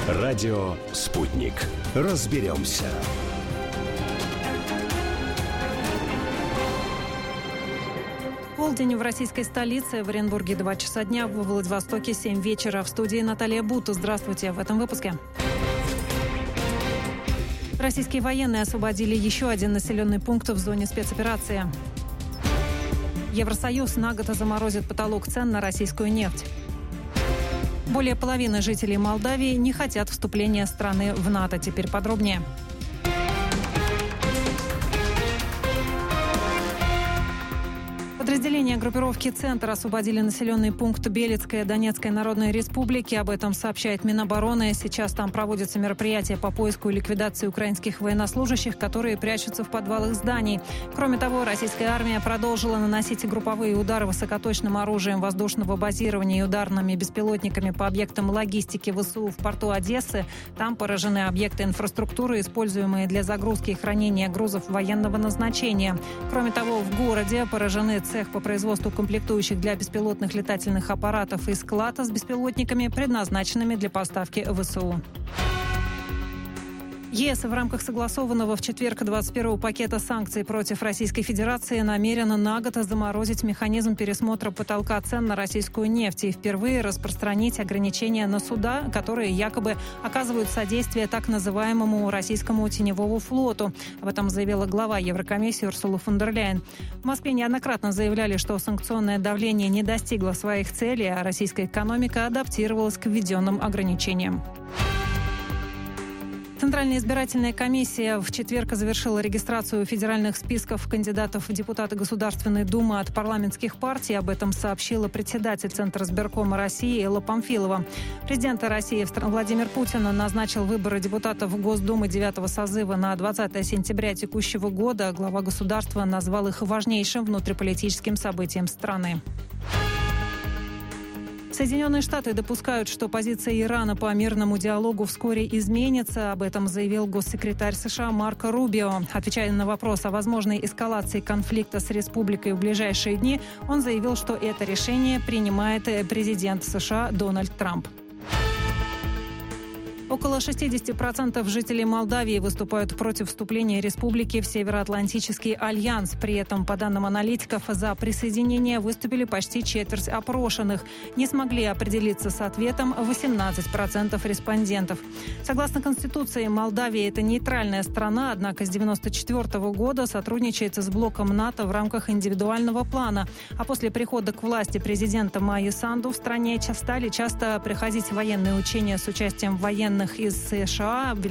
Радио «Спутник». Разберемся. Полдень в российской столице, в Оренбурге 2 часа дня, во Владивостоке 7 вечера. В студии Наталья Бута. Здравствуйте в этом выпуске. Российские военные освободили еще один населенный пункт в зоне спецоперации. Евросоюз на год заморозит потолок цен на российскую нефть. Более половины жителей Молдавии не хотят вступления страны в НАТО. Теперь подробнее. Подразделения группировки «Центр» освободили населенный пункт Белецкой Донецкой Народной Республики. Об этом сообщает Минобороны. Сейчас там проводятся мероприятия по поиску и ликвидации украинских военнослужащих, которые прячутся в подвалах зданий. Кроме того, российская армия продолжила наносить групповые удары высокоточным оружием воздушного базирования и ударными беспилотниками по объектам логистики ВСУ в порту Одессы. Там поражены объекты инфраструктуры, используемые для загрузки и хранения грузов военного назначения. Кроме того, в городе поражены цех по производству комплектующих для беспилотных летательных аппаратов и склад с беспилотниками, предназначенными для поставки ВСУ. ЕС в рамках согласованного в четверг 21-го пакета санкций против Российской Федерации намерена на год заморозить механизм пересмотра потолка цен на российскую нефть и впервые распространить ограничения на суда, которые якобы оказывают содействие так называемому российскому теневому флоту. Об этом заявила глава Еврокомиссии Урсула фон дер Ляйен. В Москве неоднократно заявляли, что санкционное давление не достигло своих целей, а российская экономика адаптировалась к введенным ограничениям. Центральная избирательная комиссия в четверг завершила регистрацию федеральных списков кандидатов в депутаты Государственной Думы от парламентских партий. Об этом сообщила председатель Центра избиркома России Элла Памфилова. Президент России Владимир Путин назначил выборы депутатов Госдумы 9-го созыва на 20 сентября текущего года. Глава государства назвал их важнейшим внутриполитическим событием страны. Соединенные Штаты допускают, что позиция Ирана по мирному диалогу вскоре изменится. Об этом заявил госсекретарь США Марко Рубио. Отвечая на вопрос о возможной эскалации конфликта с республикой в ближайшие дни, он заявил, что это решение принимает президент США Дональд Трамп. Около 60% жителей Молдавии выступают против вступления республики в Североатлантический альянс. При этом, по данным аналитиков, за присоединение выступили почти четверть опрошенных. Не смогли определиться с ответом 18% респондентов. Согласно Конституции, Молдавия – это нейтральная страна, однако с 1994 года сотрудничает с блоком НАТО в рамках индивидуального плана. А после прихода к власти президента Майи Санду в стране стали часто проходить военные учения с участием военных из США,